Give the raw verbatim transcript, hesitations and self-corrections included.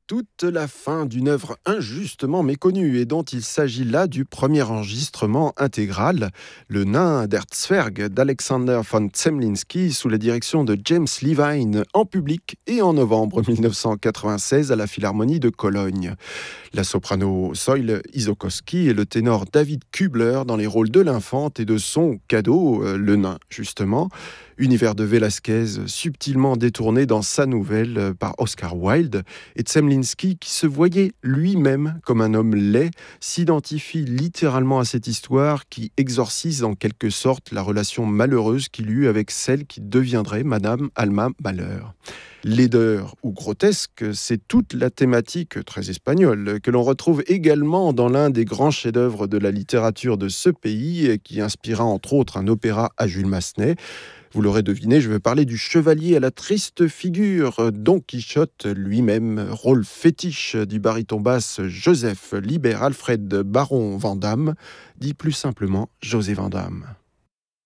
toute la fin d'une œuvre injustement méconnue et dont il s'agit là du premier enregistrement intégral, Le Nain der Zwerg d'Alexander von Zemlinsky sous la direction de James Levine en public et en novembre mille neuf cent quatre-vingt-seize à la Philharmonie de Cologne. La soprano Soile Isokowski et le ténor David Kubler dans les rôles de l'infante et de son cadeau, euh, le nain justement. Univers de Velázquez subtilement détourné dans sa nouvelle euh, par Oscar Wilde, et Zemlinsky, qui se voyait lui-même comme un homme laid, s'identifie littéralement à cette histoire qui exorcise en quelque sorte la relation malheureuse qu'il eut avec celle qui deviendrait Madame Alma Mahler. Laideur ou grotesque, c'est toute la thématique très espagnole que l'on retrouve également dans l'un des grands chefs-d'œuvre de la littérature de ce pays et qui inspira entre autres un opéra à Jules Massenet. Vous l'aurez deviné, je veux parler du chevalier à la triste figure, Don Quichotte lui-même, rôle fétiche du baryton basse Joseph Libert Alfred Baron Vandamme, dit plus simplement José Vandamme.